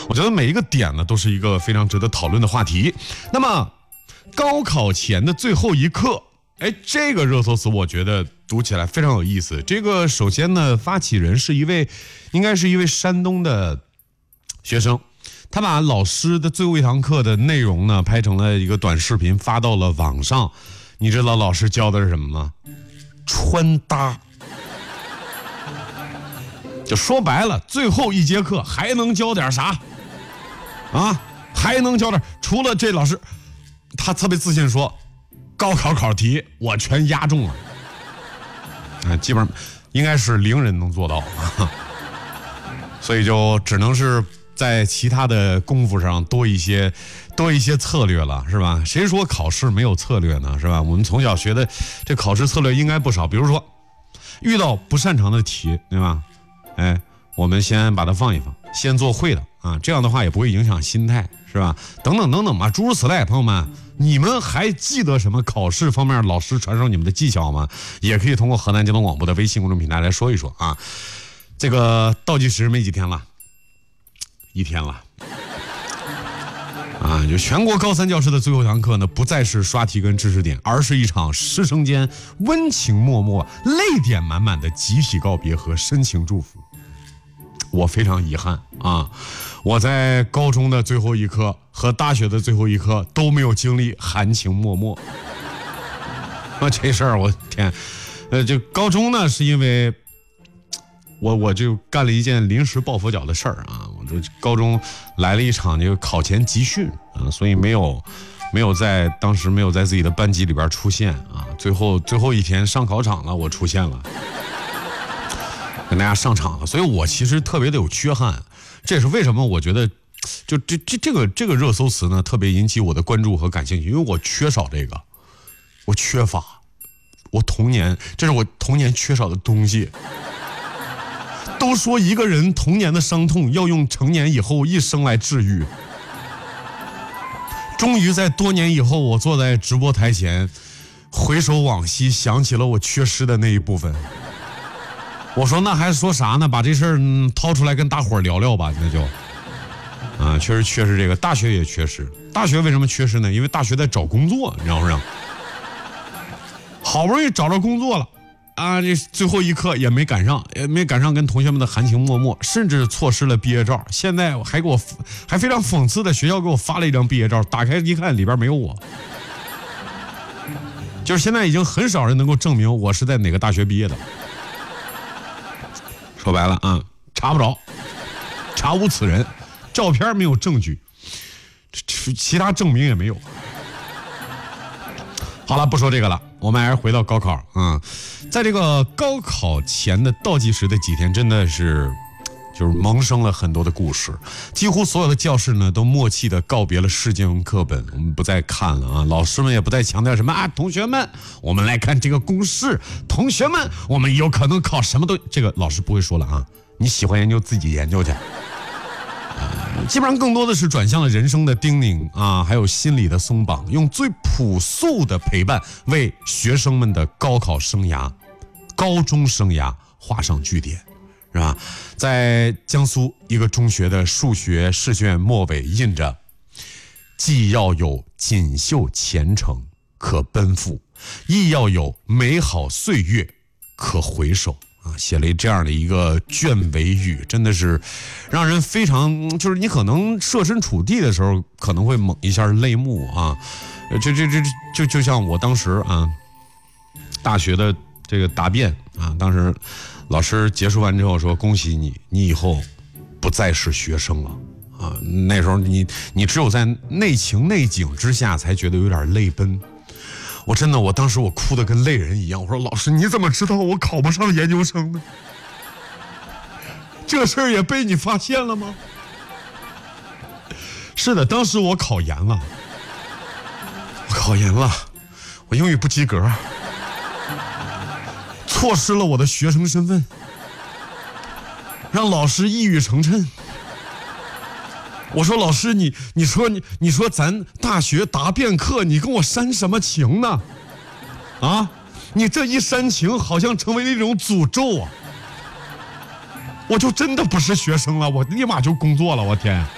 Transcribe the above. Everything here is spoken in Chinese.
我觉得每一个点呢，都是一个非常值得讨论的话题。那么，高考前的最后一刻，这个热搜词我觉得读起来非常有意思。这个首先呢，发起人是应该是一位山东的学生，他把老师的最后一堂课的内容呢拍成了一个短视频，发到了网上。你知道老师教的是什么吗？穿搭。就说白了，最后一节课还能教点啥？还能教点？除了这老师，他特别自信说，高考考题我全押中了。基本上应该是0人能做到，所以就只能是在其他的功夫上多一些策略了，是吧？谁说考试没有策略呢？是吧？我们从小学的这考试策略应该不少，比如说遇到不擅长的题，对吧？我们先把它放一放，先做会的啊，这样的话也不会影响心态，是吧？等等等等吧，诸如此类。朋友们，你们还记得什么考试方面老师传授你们的技巧吗？也可以通过河南交通广播的微信公众平台来说一说啊。这个倒计时没几天了，1天了。就全国高三教师的最后一堂课呢，不再是刷题跟知识点，而是一场师生间温情脉脉、泪点满满的集体告别和深情祝福。我非常遗憾啊，我在高中的最后一课和大学的最后一课都没有经历含情脉脉。这事儿我天，就高中呢是因为我就干了一件临时抱佛脚的事儿啊，我就高中来了一场这个考前集训啊，所以当时没有在自己的班级里边出现啊，最后一天上考场了，我出现了。跟大家上场了，所以我其实特别的有缺憾，这也是为什么我觉得，就这个热搜词呢，特别引起我的关注和感兴趣，因为我缺少这个，我缺乏，这是我童年缺少的东西。都说一个人童年的伤痛要用成年以后一生来治愈，终于在多年以后，我坐在直播台前，回首往昔，想起了我缺失的那一部分。我说那还说啥呢？把这事儿掏出来跟大伙儿聊聊吧，那就确实缺失这个。大学也缺失，大学为什么缺失呢？因为大学在找工作，你知道不知道？好不容易找着工作了啊，这最后一刻也没赶上跟同学们的含情脉脉，甚至错失了毕业照。现在还非常讽刺的，学校给我发了一张毕业照，打开一看里边没有我。就是现在已经很少人能够证明我是在哪个大学毕业的。说白了啊，查不着，查无此人，照片没有证据，其他证明也没有。好了，不说这个了，我们还是回到高考啊。在这个高考前的倒计时的几天，真的是就是萌生了很多的故事。几乎所有的教室呢，都默契的告别了试卷课本，我们不再看了啊。老师们也不再强调什么啊，同学们，我们来看这个公式。同学们，我们有可能考什么都，这个老师不会说了啊。你喜欢研究自己研究去。基本上更多的是转向了人生的叮咛啊，还有心理的松绑，用最朴素的陪伴为学生们的高考生涯、高中生涯画上句点。是吧？在江苏一个中学的数学试卷末尾印着既要有锦绣前程可奔赴，亦要有美好岁月可回首啊，写了这样的一个卷尾语，真的是让人非常，就是你可能设身处地的时候可能会猛一下泪目啊。就像我当时啊，大学的这个答辩啊，当时老师结束完之后说：“恭喜你，你以后不再是学生了啊！”那时候你只有在内情内景之下才觉得有点泪奔。我当时我哭得跟泪人一样。我说：“老师，你怎么知道我考不上研究生呢？这事儿也被你发现了吗？”是的，当时我考研了，我英语不及格。错失了我的学生身份，让老师一语成谶。我说老师，你说咱大学答辩课，你跟我煽什么情呢？啊，你这一煽情，好像成为了一种诅咒啊！我就真的不是学生了，我立马就工作了，我天！